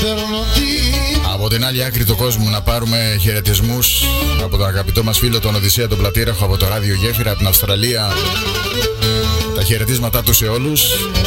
Από την άλλη άκρη του κόσμου να πάρουμε χαιρετισμούς από τον αγαπητό μας φίλο τον Οδυσσέα τον Πλατήραχο από το ράδιο Γέφυρα από την Αυστραλία. Τα χαιρετίσματά του σε όλους.